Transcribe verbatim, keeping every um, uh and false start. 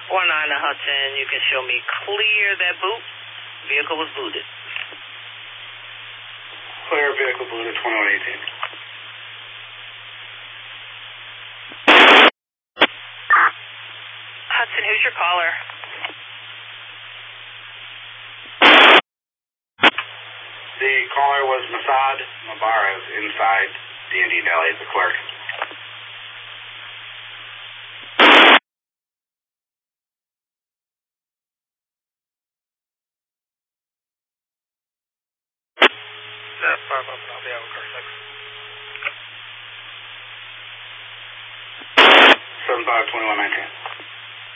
four nine to Hudson, you can show me clear that boot. Vehicle was booted. Clear vehicle booted, twenty-one eighteen. Hudson, who's your caller? The caller was Masad Mubarak inside D and D Deli as the clerk. That's five up and I'll be out with car six. seven five twenty-one nineteen.